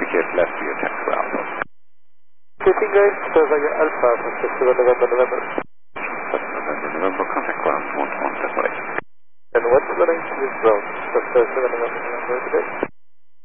Indicate left to your taxi Alpha. Getting guys, Via Alpha, November. November, contact ground 1-1, that's right. And what's the range of this ground?